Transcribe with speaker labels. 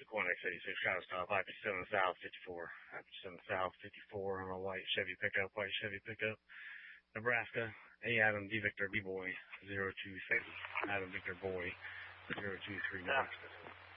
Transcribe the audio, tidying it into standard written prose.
Speaker 1: Quantic 86, try to stop, IP7 South 54. IP7 South 54 on a white Chevy pickup, Nebraska. A Adam, D Victor, B Boy, 023. Adam Victor Boy, 023 Nebraska.